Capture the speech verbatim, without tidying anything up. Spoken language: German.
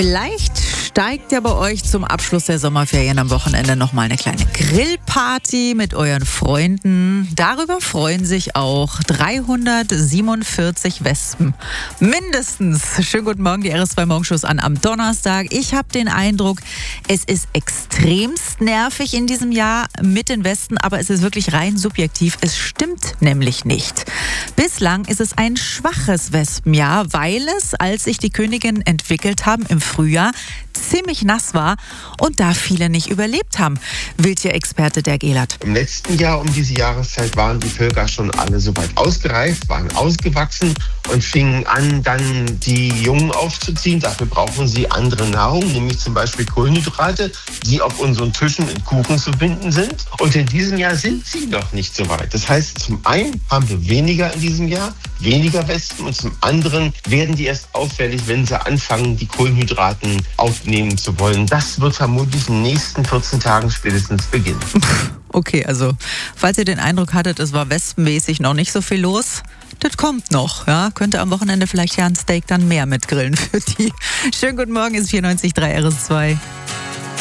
Vielleicht steigt ja bei euch zum Abschluss der Sommerferien am Wochenende nochmal eine kleine Grillparty mit euren Freunden. Darüber freuen sich auch dreihundertsiebenundvierzig Wespen. Mindestens. Schönen guten Morgen, die R S zwei Morgenshows an am Donnerstag. Ich habe den Eindruck, es ist extremst nervig in diesem Jahr mit den Wespen, aber es ist wirklich rein subjektiv. Es stimmt nämlich nicht. Bislang ist es ein schwaches Wespenjahr, weil es, als sich die Königinnen entwickelt haben im Frühjahr, ziemlich nass war und da viele nicht überlebt haben. Wildtierexperte Dirk Ehlert. Im letzten Jahr um diese Jahreszeit waren die Völker schon alle soweit ausgereift, waren ausgewachsen und fingen an, dann die Jungen aufzuziehen. Dafür brauchen sie andere Nahrung, nämlich zum Beispiel Kohlenhydrate, die auf unseren Tischen in Kuchen zu finden sind. Und in diesem Jahr sind sie noch nicht so weit. Das heißt, zum einen haben wir weniger in diesem Jahr, weniger Wespen, und zum anderen werden die erst auffällig, wenn sie anfangen, die Kohlenhydraten aufnehmen zu wollen. Das wird vermutlich in den nächsten vierzehn Tagen spätestens beginnen. Okay, also falls ihr den Eindruck hattet, es war wespenmäßig noch nicht so viel los, das kommt noch. Ja? Könnte am Wochenende vielleicht ja ein Steak dann mehr mitgrillen für die. Schönen guten Morgen, ist vierundneunzig Komma drei R S zwei.